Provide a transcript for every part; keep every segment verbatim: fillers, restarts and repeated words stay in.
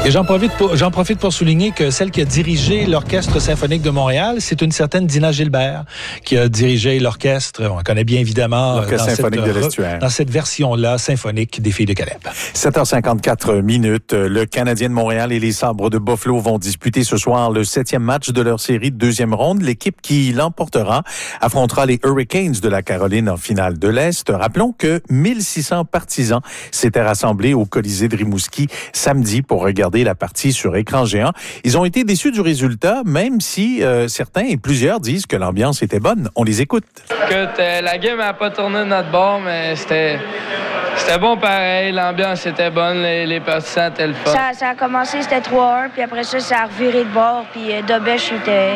Et j'en profite pour, j'en profite pour souligner que celle qui a dirigé l'Orchestre symphonique de Montréal, c'est une certaine Dina Gilbert, qui a dirigé l'orchestre, on la connaît bien évidemment, l'Orchestre dans symphonique cette, de l'Estuaire. Dans cette version-là, symphonique des Filles de Caleb. sept heures cinquante-quatre minutes. Le Canadien de Montréal et les Sabres de Buffalo vont disputer ce soir le septième match de leur série de deuxième ronde. L'équipe qui l'emportera affrontera les Hurricanes de la Caroline en finale de l'Est. Rappelons que mille six cents partisans s'étaient rassemblés au Colisée de Rimouski samedi pour regarder la partie sur écran géant. Ils ont été déçus du résultat, même si euh, certains et plusieurs disent que l'ambiance était bonne. On les écoute. Écoute, euh, la game n'a pas tourné de notre bord, mais c'était... C'était bon pareil, l'ambiance était bonne, les, les partisans étaient le fun. Ça, ça a commencé, c'était trois un, puis après ça, ça a reviré de bord, puis euh, Dobèche, il était,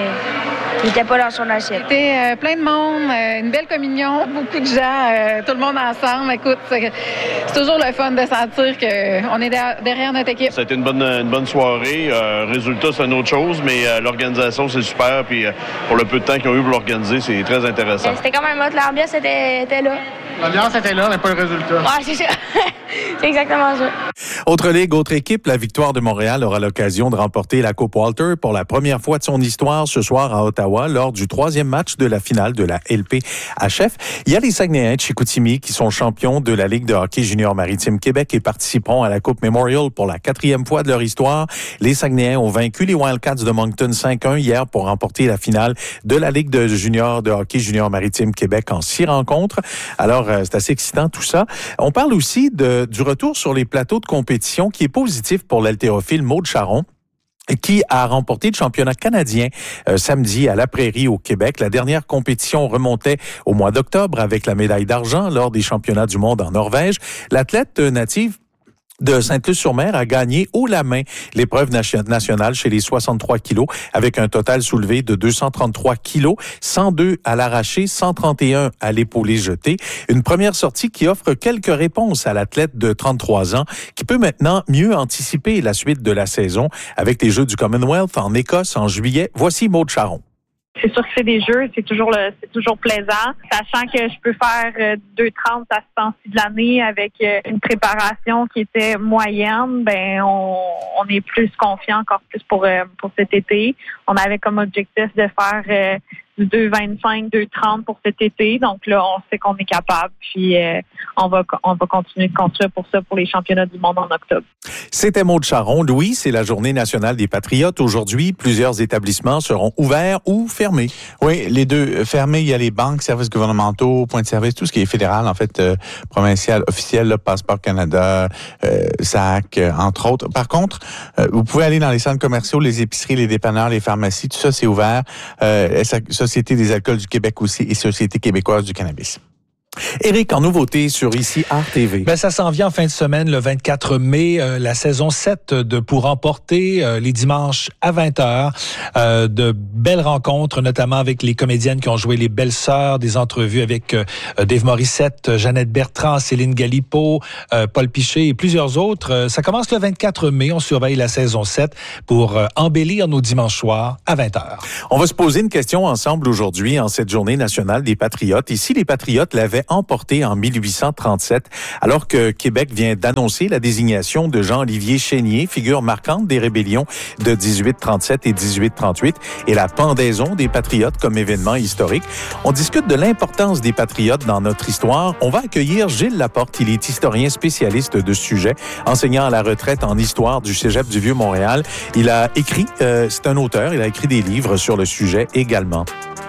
il était pas dans son assiette. C'était euh, plein de monde, euh, une belle communion, beaucoup de gens, euh, tout le monde ensemble. Écoute, c'est, c'est toujours le fun de sentir qu'on est derrière, derrière notre équipe. Ça a été une bonne, une bonne soirée. Euh, résultat, c'est une autre chose, mais euh, l'organisation, c'est super. Puis euh, pour le peu de temps qu'ils ont eu pour l'organiser, c'est très intéressant. C'était quand même hot, l'ambiance était, était là. L'ambiance était là, mais pas le résultat. Ouais, c'est ça. C'est exactement ça. Autre ligue, autre équipe, la Victoire de Montréal aura l'occasion de remporter la Coupe Walter pour la première fois de son histoire ce soir à Ottawa lors du troisième match de la finale de la L P H F. Il y a les Saguenayens de Chicoutimi qui sont champions de la Ligue de hockey junior maritime Québec et participeront à la Coupe Memorial pour la quatrième fois de leur histoire. Les Saguenayens ont vaincu les Wildcats de Moncton cinq un hier pour remporter la finale de la Ligue de junior de hockey junior maritime Québec en six rencontres. Alors, c'est assez excitant tout ça. On parle aussi de, du retour sur les plateaux de compétition qui est positif pour l'haltérophile Maude Charron, qui a remporté le championnat canadien euh, samedi à la Prairie au Québec. La dernière compétition remontait au mois d'octobre avec la médaille d'argent lors des championnats du monde en Norvège. L'athlète native de Sainte-Luce-sur-Mer a gagné haut la main l'épreuve nationale chez les soixante-trois kilos avec un total soulevé de deux cent trente-trois kilos, cent deux à l'arraché, cent trente et un à l'épaulé jeté. Une première sortie qui offre quelques réponses à l'athlète de trente-trois ans qui peut maintenant mieux anticiper la suite de la saison avec les Jeux du Commonwealth en Écosse en juillet. Voici Maude Charron. C'est sûr que c'est des jeux, c'est toujours le, c'est toujours plaisant. Sachant que je peux faire euh, deux trente à ce temps-ci de l'année avec euh, une préparation qui était moyenne, ben on, on est plus confiant encore plus pour euh, pour cet été. On avait comme objectif de faire euh, du deux vingt-cinq, deux trente pour cet été. Donc là, on sait qu'on est capable. Puis euh, on va on va continuer de construire pour ça pour les championnats du monde en octobre. C'était Maude Charron. Louis, c'est la Journée nationale des Patriotes. Aujourd'hui, plusieurs établissements seront ouverts ou fermés. Oui, les deux fermés. Il y a les banques, services gouvernementaux, points de service, tout ce qui est fédéral, en fait, euh, provincial, officiel, là, Passeport Canada, euh, S A C, euh, entre autres. Par contre, euh, vous pouvez aller dans les centres commerciaux, les épiceries, les dépanneurs, les pharmacies, tout ça, c'est ouvert. Euh, Société des alcools du Québec aussi et Société québécoise du cannabis. Éric, en nouveauté sur Ici Art T V. Ben, ça s'en vient en fin de semaine, le vingt-quatre mai, euh, la saison sept de Pour emporter euh, les dimanches à vingt heures. Euh, de belles rencontres, notamment avec les comédiennes qui ont joué les Belles Sœurs, des entrevues avec euh, Dave Morissette, Jeannette Bertrand, Céline Galipeau, euh, Paul Piché et plusieurs autres. Euh, ça commence le vingt-quatre mai. On surveille la saison sept pour euh, embellir nos dimanches soirs à vingt heures. On va se poser une question ensemble aujourd'hui en cette journée nationale des Patriotes. Ici, les Patriotes l'avaient emporté en mille huit cent trente-sept, alors que Québec vient d'annoncer la désignation de Jean-Olivier Chénier, figure marquante des rébellions de dix-huit trente-sept et dix-huit trente-huit, et la pendaison des Patriotes comme événement historique. On discute de l'importance des Patriotes dans notre histoire. On va accueillir Gilles Laporte. Il est historien spécialiste de ce sujet, enseignant à la retraite en histoire du Cégep du Vieux-Montréal. Il a écrit, euh, c'est un auteur, il a écrit des livres sur le sujet également.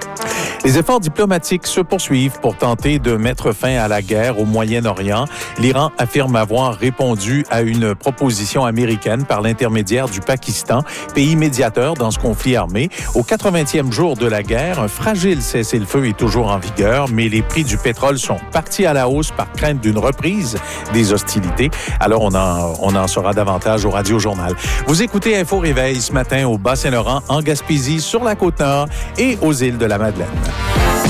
Les efforts diplomatiques se poursuivent pour tenter de mettre fin à la guerre au Moyen-Orient. L'Iran affirme avoir répondu à une proposition américaine par l'intermédiaire du Pakistan, pays médiateur dans ce conflit armé. Au quatre-vingtième jour de la guerre, un fragile cessez-le-feu est toujours en vigueur, mais les prix du pétrole sont partis à la hausse par crainte d'une reprise des hostilités. Alors, on en, on en saura davantage au Radio-Journal. Vous écoutez Info Réveil ce matin au Bas-Saint-Laurent, en Gaspésie, sur la Côte-Nord et aux îles de la Madeleine.